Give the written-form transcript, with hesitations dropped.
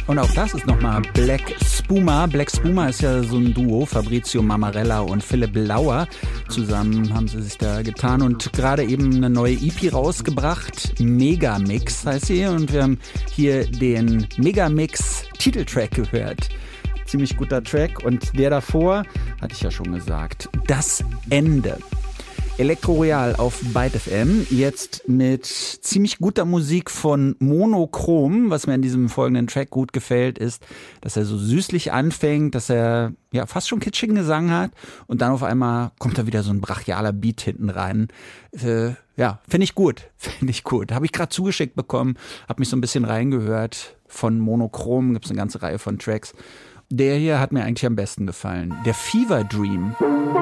Und auch das ist nochmal Black Spuma. Black Spuma ist ja so ein Duo, Fabrizio Mamarella und Philipp Lauer. Zusammen haben sie sich da getan und gerade eben eine neue EP rausgebracht. Megamix heißt sie. Und wir haben hier den Megamix Titeltrack gehört. Ziemlich guter Track. Und der davor, hatte ich ja schon gesagt, Das Ende. Elektro Royal auf Byte FM, jetzt mit ziemlich guter Musik von Monochrom. Was mir an diesem folgenden Track gut gefällt, ist, dass er so süßlich anfängt, dass er ja fast schon kitschigen Gesang hat und dann auf einmal kommt da wieder so ein brachialer Beat hinten rein. Ja, finde ich gut, Habe ich gerade zugeschickt bekommen, habe mich so ein bisschen reingehört. Von Monochrom gibt es eine ganze Reihe von Tracks. Der hier hat mir eigentlich am besten gefallen. Der Fever Dream.